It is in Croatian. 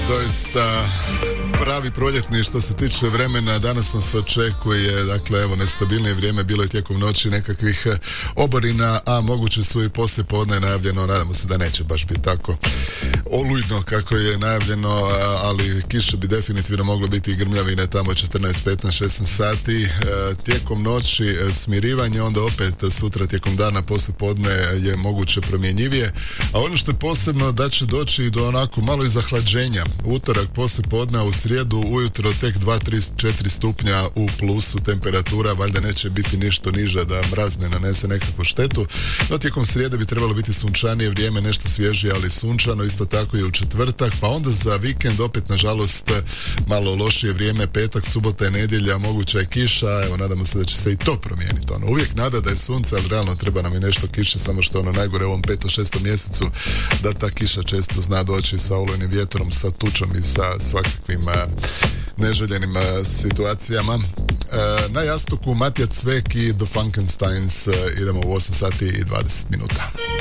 doista pravi proljetni što se tiče vremena. Danas nas očekuje, dakle, evo, nestabilnije vrijeme, bilo je tijekom noći nekakvih oborina, a moguće su i poslije podne najavljeno, nadamo se da neće baš biti tako olujno kako je najavljeno, ali kiša bi definitivno moglo biti i grmljavine tamo 14, 15, 16 sati. Tijekom noći smirivanje, onda opet sutra tijekom dana poslije podne je moguće promjenjivije, a ono što je posebno da će doći do onako malo i zahlađenja. Utorak poslije podne, a u srijedu ujutro tek 2, 3, 4 stupnja u plusu temperatura, valjda neće biti ništa niža da mraz ne nanese nekakvu štetu, no tijekom srijede bi trebalo biti sunčanije vrijeme, nešto svježije ali sunčano, isto tako i u četvrtak, pa onda za vikend opet nažalost malo lošije vrijeme, petak, subota i nedjelja, moguća je kiša, evo nadamo se da će se i to promijeniti. Uvijek nada da je sunce, ali realno treba nam i nešto kiše, samo što ono najgore u ovom 5. 6. mjesecu da ta kiša često zna doći sa olujnim vjetrom, sa tučom i sa svakakvim neželjenim situacijama. Na jastuku Matija Cvek i The Funkensteins, idemo u 8 sati i 20 minuta.